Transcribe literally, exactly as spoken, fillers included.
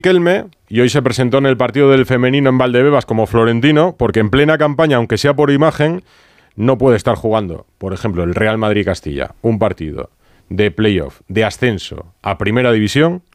Riquelme, y hoy se presentó en el partido del femenino en Valdebebas como Florentino, porque en plena campaña, aunque sea por imagen, no puede estar jugando, por ejemplo, el Real Madrid-Castilla, un partido de playoff, de ascenso a Primera División,